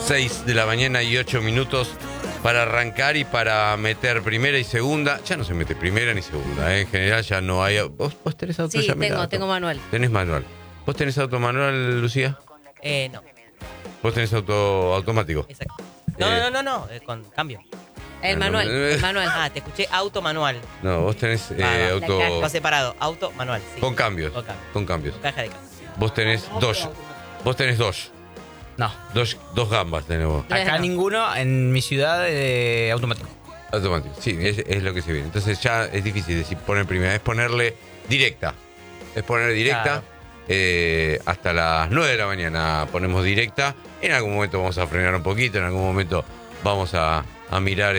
6 de la mañana y 8 minutos para arrancar y para meter primera y segunda. Ya no se mete primera ni segunda, en general ya no hay. ¿Vos tenés auto? Sí, ya auto. tengo manual. Tenés manual. ¿Vos tenés auto manual, Lucía? No. ¿Vos tenés auto automático? Exacto. No, con cambio. El manual. Ah, te escuché auto manual. No, vos tenés auto... Está separado, auto manual. Sí. Con cambios. Con cambios. caja de cambio. Vos tenés dos. Vos tenés dos. No. Dos gambas tenemos. Acá ninguno, en mi ciudad, automático. Automático, sí, es lo que se viene. Entonces ya es difícil decir poner primera, es ponerle directa. Es ponerle directa. Claro. Hasta las 9 de la mañana ponemos directa. En algún momento vamos a frenar un poquito, en algún momento vamos a mirar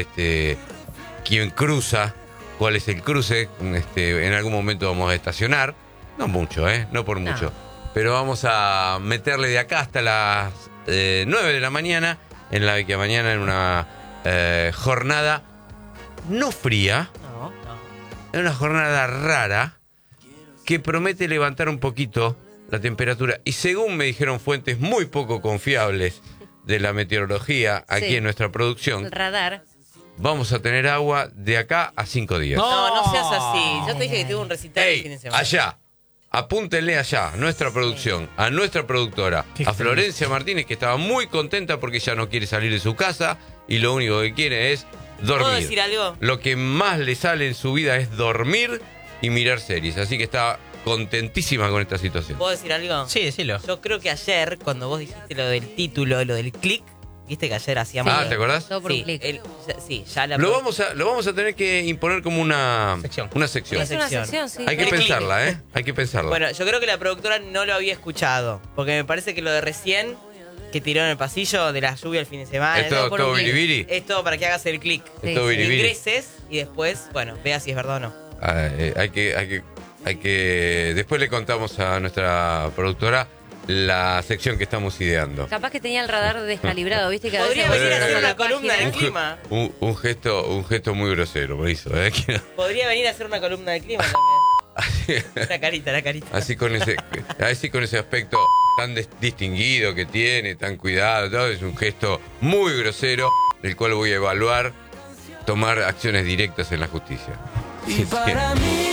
quién cruza, cuál es el cruce. En algún momento vamos a estacionar. No mucho, no por mucho. Pero vamos a meterle de acá hasta las 9 de la mañana, en la Vecchia Mañana, en una jornada no fría, en una jornada rara, que promete levantar un poquito la temperatura. Y según me dijeron fuentes muy poco confiables de la meteorología aquí en nuestra producción, el radar, vamos a tener agua de acá a 5 días. No seas así. Yo te dije que tuve un recital el fin de semana. Allá. Apúntenle allá, a nuestra producción, a nuestra productora, a Florencia Martínez, que estaba muy contenta porque ya no quiere salir de su casa y lo único que quiere es dormir. ¿Puedo decir algo? Lo que más le sale en su vida es dormir y mirar series, así que está contentísima con esta situación. ¿Puedo decir algo? Sí, decilo. Yo creo que ayer, cuando vos dijiste lo del título, lo del click, viste que ayer hacíamos... ¿te acordás? Todo por un clic. Ya la... Lo vamos a tener que imponer como una sección. Es una sección, sí. Hay que pensarla, Hay que pensarla. Bueno, yo creo que la productora no lo había escuchado, porque me parece que lo de recién, que tiró en el pasillo de la lluvia el fin de semana... ¿Es todo biribiri? Es todo para que hagas el clic. Es todo biribiri. Ingreses y después, veas si es verdad o no. Hay que... Después le contamos a nuestra productora la sección que estamos ideando. Capaz que tenía el radar descalibrado, ¿viste? Que Podría venir a hacer una columna del clima. Un gesto muy grosero me hizo, Podría venir a hacer una columna del clima también. La carita. Así con ese aspecto tan distinguido que tiene, tan cuidado, todo, es un gesto muy grosero, del cual voy a evaluar tomar acciones directas en la justicia. Y para mí,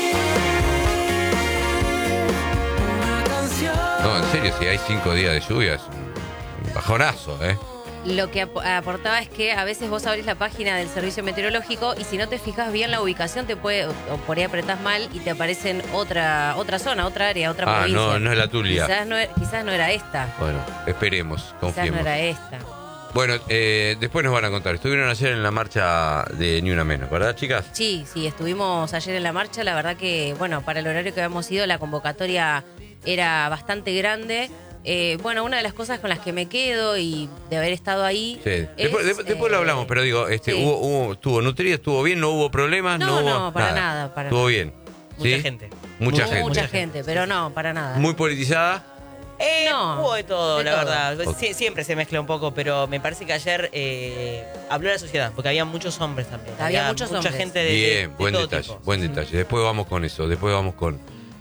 no, en serio, si hay 5 días de lluvia es un bajonazo, Lo que aportaba es que a veces vos abrís la página del servicio meteorológico y si no te fijas bien la ubicación te puede, o por ahí apretás mal y te aparecen otra zona, otra área, otra provincia. No es la Tulia. Quizás no era esta. Bueno, esperemos, confiemos. Quizás no era esta. Bueno, después nos van a contar. Estuvieron ayer en la marcha de Ni Una Menos, ¿verdad, chicas? Sí, estuvimos ayer en la marcha. La verdad que, para el horario que habíamos ido, la convocatoria era bastante grande. Una de las cosas con las que me quedo y de haber estado ahí... Sí. Después lo hablamos, pero digo, estuvo nutrido, estuvo bien, no hubo problemas, no para nada. Estuvo bien. Mucha gente. Mucha gente, pero no, para nada. Muy politizada. Hubo de todo, de la todo. verdad. Siempre se mezcla un poco, pero me parece que ayer habló la sociedad, porque había muchos hombres también. Había muchos mucha hombres. gente de Bien, buen todo detalle, tipo. buen detalle. Después vamos con eso, después vamos con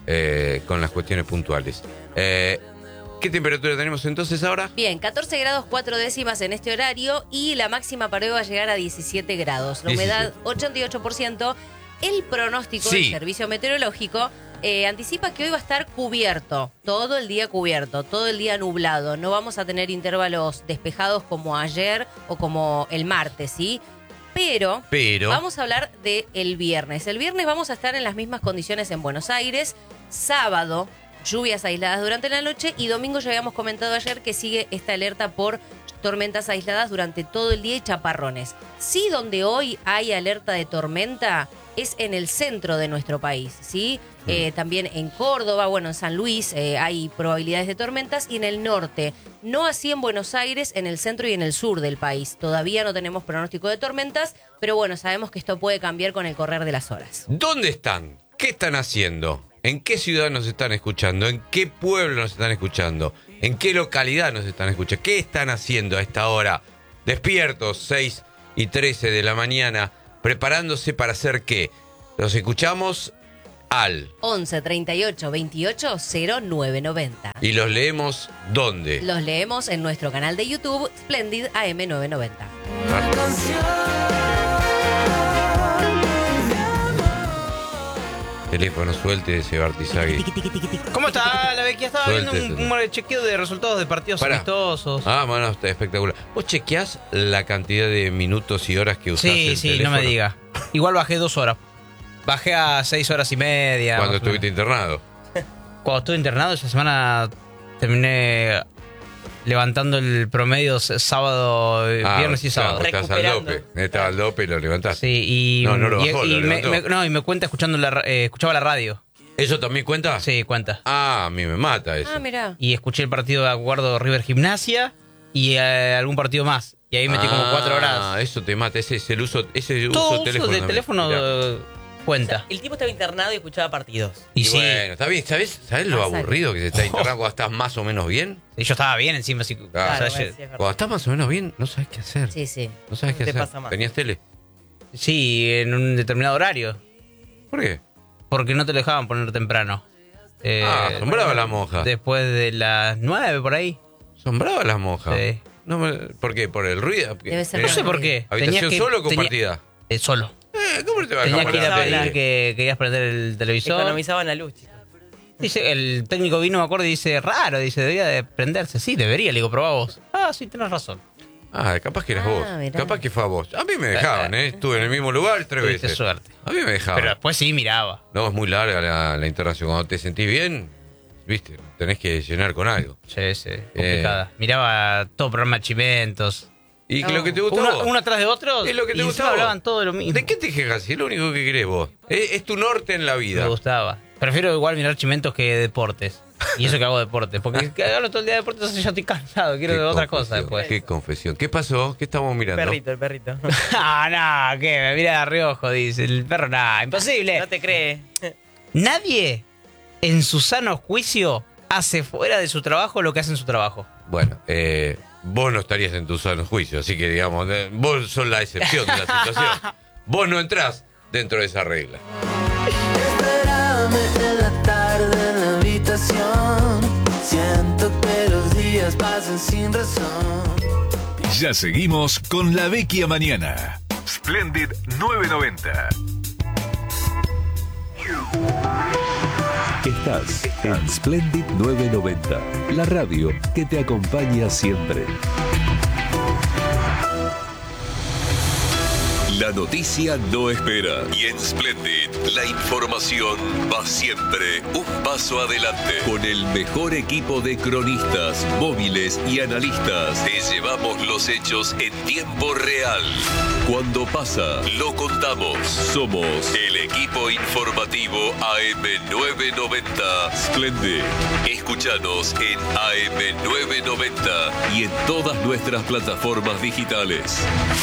las cuestiones puntuales. ¿Qué temperatura tenemos entonces ahora? Bien, 14 grados 4 décimas en este horario y la máxima para hoy va a llegar a 17 grados. La humedad 88%. El pronóstico del servicio meteorológico anticipa que hoy va a estar cubierto, todo el día cubierto, todo el día nublado. No vamos a tener intervalos despejados como ayer o como el martes, ¿sí? Pero vamos a hablar del viernes. El viernes vamos a estar en las mismas condiciones en Buenos Aires. Sábado, lluvias aisladas durante la noche y domingo ya habíamos comentado ayer que sigue esta alerta por tormentas aisladas durante todo el día y chaparrones. Sí, donde hoy hay alerta de tormenta es en el centro de nuestro país, ¿sí? También en Córdoba, en San Luis hay probabilidades de tormentas y en el norte. No así en Buenos Aires, en el centro y en el sur del país. Todavía no tenemos pronóstico de tormentas, pero sabemos que esto puede cambiar con el correr de las horas. ¿Dónde están? ¿Qué están haciendo? ¿En qué ciudad nos están escuchando? ¿En qué pueblo nos están escuchando? ¿En qué localidad nos están escuchando? ¿Qué están haciendo a esta hora? Despiertos, 6:13 de la mañana, preparándose para hacer qué. Los escuchamos al 11 38 28 0990. ¿Y los leemos dónde? Los leemos en nuestro canal de YouTube, Splendid AM990. Teléfono, suelte ese Bartizagui. ¿Cómo está la Becky? Estaba viendo un chequeo de resultados de partidos amistosos. Ah, bueno, está espectacular. ¿Vos chequeás la cantidad de minutos y horas que usás el Sí, teléfono? no me diga. Igual bajé 2 horas. Bajé a 6 horas y media. ¿Cuándo estuviste internado? Cuando estuve internado esa semana terminé levantando el promedio sábado, viernes y sábado. Claro, estás al dope. Estaba al dope y lo levantaste. Sí, y No lo bajó, lo levantó. y me cuenta escuchando escuchaba la radio. ¿Eso también cuenta? Sí, cuenta. Ah, a mí me mata eso. Ah, mirá. Y escuché el partido de Aguardo River Gimnasia y algún partido más. Y ahí metí como 4 horas. Ah, eso te mata. Ese es el uso, Todo uso teléfono de también. teléfono Mirá. cuenta. El tipo estaba internado y escuchaba partidos. Y sí. bueno, está bien. ¿Sabés lo Pasa. aburrido que se está internando cuando estás más o menos bien? Y yo estaba bien encima. Así, Claro, o sea, sí, es verdad. Cuando estás más o menos bien, no sabes qué hacer. Sí, sí. No sabes qué Te hacer. pasa más. ¿Tenías tele? sí, en un determinado horario. ¿Por qué? Porque no te lo dejaban poner temprano. Son bravas las monjas. Después de las 9 por ahí. Son bravas las monjas. Sí. No ¿Por qué? ¿Por el ruido? Debe ser No Pero sé por qué. ¿Habitación solo o compartida? Solo. ¿Cómo te va a Tenías dejar que ir a poner pedir tele? que querías prender el televisor. Economizaban la luz, chicos. Dice, el técnico vino, me acuerdo, y dice, raro, dice, debería de prenderse. Sí, debería, le digo, probá vos. Ah, sí, tenés razón. Ah, capaz que eras vos. Mirá. Capaz que fue a vos. A mí me dejaban, ¿eh? Estuve en el mismo lugar 3 Tuviste veces. suerte. A mí me dejaban. Pero después sí miraba. No, es muy larga la internación. Cuando te sentís bien, viste, tenés que llenar con algo. Sí, complicada. Miraba todo programa de chimentos. Y No. lo que te gusta a vos. Uno atrás de otro. Es lo que te y gusta encima a vos. hablaban todo de lo mismo. ¿De qué te quejas? Si es lo único que querés vos. Es tu norte en la vida. Me gustaba. Prefiero igual mirar chimentos que deportes. Y eso que hago deportes. Porque que hablo todo el día de deportes, entonces ya estoy cansado. Quiero Qué ver otra cosa confesión, después. Qué confesión. ¿Qué pasó? ¿Qué estamos mirando? El perrito. Ah, no, ¿qué? Me mira de reojo, dice. El perro, nada, imposible. No te crees. Nadie en su sano juicio hace fuera de su trabajo lo que hace en su trabajo. Bueno, vos no estarías en tu sano juicio, así que digamos, vos sos la excepción de la situación. Vos no entrás dentro de esa regla. Espérame en la tarde en la habitación. Siento que los días pasan sin razón. Ya seguimos con La Vecchia Mañana. Splendid 990. Estás en Splendid 990, la radio que te acompaña siempre. La noticia no espera y en Splendid la información va siempre un paso adelante. Con el mejor equipo de cronistas, móviles y analistas, te llevamos los hechos en tiempo real. Cuando pasa, lo contamos. Somos el equipo informativo AM990 Splendid. Escúchanos en AM990 y en todas nuestras plataformas digitales.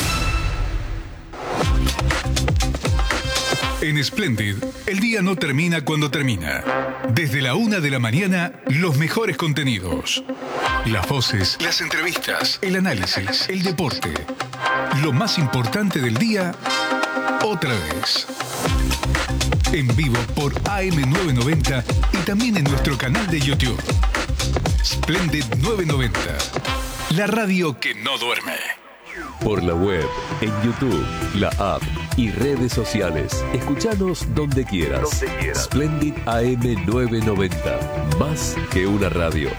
En Splendid, el día no termina cuando termina. Desde la 1 de la mañana, los mejores contenidos. Las voces, las entrevistas, el análisis, el deporte. Lo más importante del día, otra vez. En vivo por AM990 y también en nuestro canal de YouTube. Splendid 990. La radio que no duerme. Por la web, en YouTube, la app y redes sociales. Escuchanos donde quieras. Splendid AM990. Más que una radio.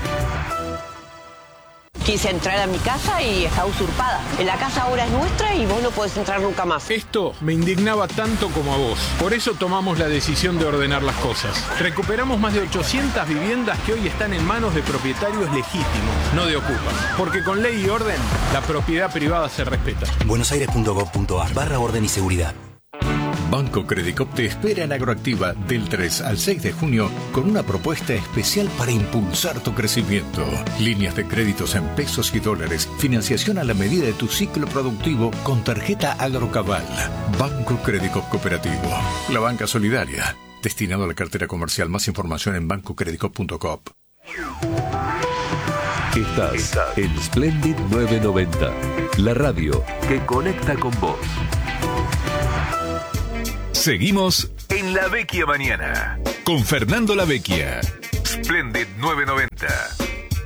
Quise entrar a mi casa y está usurpada. La casa ahora es nuestra y vos no podés entrar nunca más. Esto me indignaba tanto como a vos. Por eso tomamos la decisión de ordenar las cosas. Recuperamos más de 800 viviendas que hoy están en manos de propietarios legítimos, no de ocupas. Porque con ley y orden, la propiedad privada se respeta. buenosaires.gov.ar/orden y seguridad. Banco Credicop te espera en Agroactiva del 3 al 6 de junio con una propuesta especial para impulsar tu crecimiento. Líneas de créditos en pesos y dólares, financiación a la medida de tu ciclo productivo con tarjeta Agrocabal. Banco Credicop Cooperativo, la banca solidaria, destinado a la cartera comercial. Más información en bancocredicop.com. Estás en Splendid 990, la radio que conecta con vos. Seguimos en en La Vecchia Mañana. Con Fernando La Vecchia. Splendid 990.